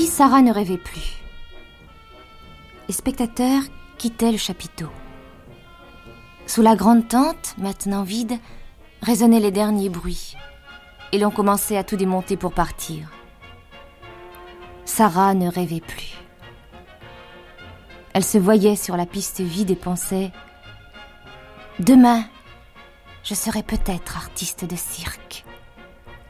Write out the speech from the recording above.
Ainsi, Sarah ne rêvait plus. Les spectateurs quittaient le chapiteau. Sous la grande tente, maintenant vide, résonnaient les derniers bruits, et l'on commençait à tout démonter pour partir. Sarah ne rêvait plus. Elle se voyait sur la piste vide et pensait « Demain, je serai peut-être artiste de cirque. »